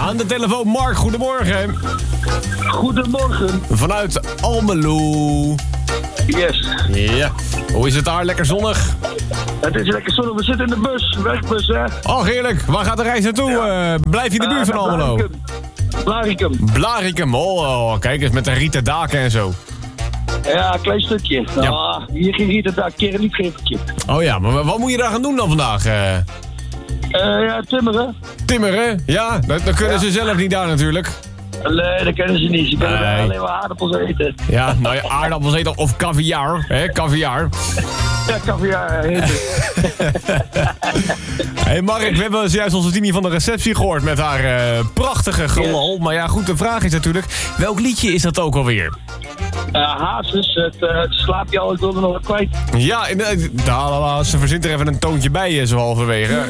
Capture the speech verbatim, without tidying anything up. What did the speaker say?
Aan de telefoon Mark, goedemorgen. Goedemorgen. Vanuit Almelo. Yes. Ja. Hoe is het daar? Lekker zonnig? Het is lekker zonnig. We zitten in de bus. Werkbus, hè. Oh, heerlijk. Waar gaat de reis naartoe? Ja. Uh, blijf je in de buurt van Uh, Almelo? Blaricum. Blaricum. Blaricum. Oh, oh, kijk eens met de rieten daken en zo. Ja, een klein stukje. Ja. Ah, hier ging hier daar, keer een liefgevertje. Oh ja, maar wat moet je daar gaan doen dan vandaag? Uh, Uh, ja, timmeren. timmeren? Ja, dan, dan kunnen Ja. ze zelf niet daar natuurlijk. Nee, dat kennen ze niet. Ze kunnen Nee. alleen maar aardappels eten. Ja, nou ja, aardappels eten of caviar, hè, caviar. Ja, caviar heet het. Hé hey Mark, we hebben zojuist onze Tini van de receptie gehoord met haar uh, prachtige gelol. Maar ja, goed, de vraag is natuurlijk, welk liedje is dat ook alweer? Uh, Hazes, het, uh, het slaap je al, ik wilde nog wat kwijt. Ja, in, uh, da, da, da, ze verzint er even een toontje bij, uh, zo halverwege.